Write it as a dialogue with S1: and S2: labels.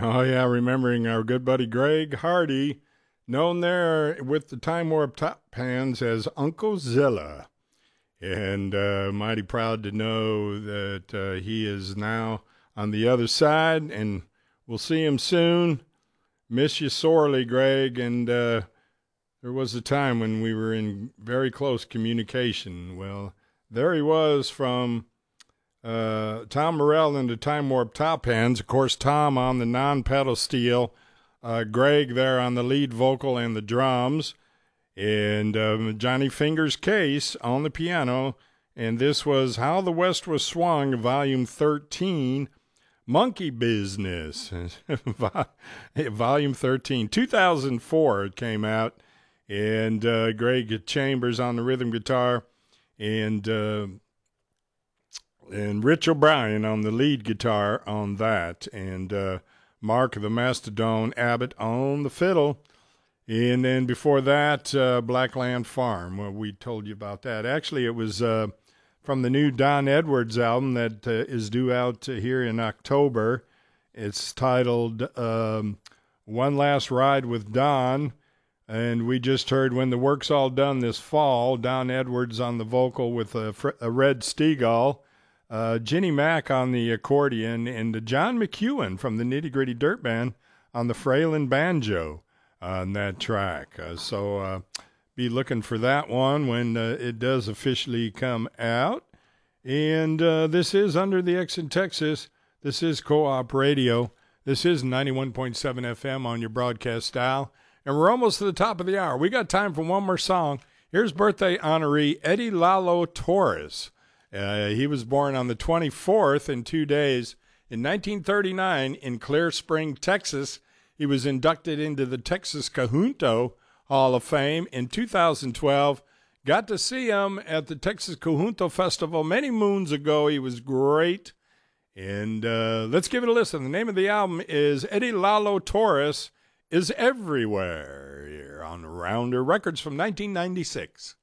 S1: Oh, yeah, remembering our good buddy Greg Hardy, known there with the Time Warp Top Hands as Uncle Zilla. And mighty proud to know that he is now on the other side, and we'll see him soon. Miss you sorely, Greg, and there was a time when we were in very close communication. Well, there he was from Tom Morell and the Time Warp Top Hands. Of course, Tom on the non-pedal steel, Greg there on the lead vocal and the drums, and Johnny Fingers Case on the piano. And this was How the West Was Swung, Volume 13, Monkey Business, Volume 13, 2004 it came out, and Greg Chambers on the rhythm guitar, and Rich O'Brien on the lead guitar on that, and Mark the Mastodon Abbott on the fiddle. And then before that, Blackland Farm. Well, we told you about that. Actually, it was from the new Don Edwards album that is due out here in October. It's titled One Last Ride with Don. And we just heard When the Work's All Done this fall, Don Edwards on the vocal with a Red Steagall, Ginny Mac on the accordion, and John McEwen from the Nitty Gritty Dirt Band on the Fralin banjo on that track. So be looking for that one when it does officially come out. And this is Under the X in Texas. This is Co-op Radio. This is 91.7 FM on your broadcast dial. And we're almost to the top of the hour. We got time for one more song. Here's birthday honoree Eddie Lalo Torres. He was born on the 24th in 2 days. In 1939 in Clear Spring, Texas, he was inducted into the Texas Conjunto Hall of Fame. In 2012, got to see him at the Texas Conjunto Festival many moons ago. He was great. And let's give it a listen. The name of the album is Eddie Lalo Torres is Everywhere, here on Rounder Records from 1996.